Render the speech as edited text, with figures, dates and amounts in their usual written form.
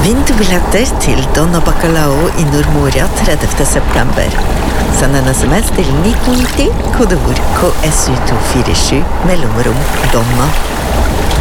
Vinn 2 billetter til Donna Bacalao i Nordmoria 30. september. Send en SMS til 1990, kodeord KSU247, mellomrom Donna.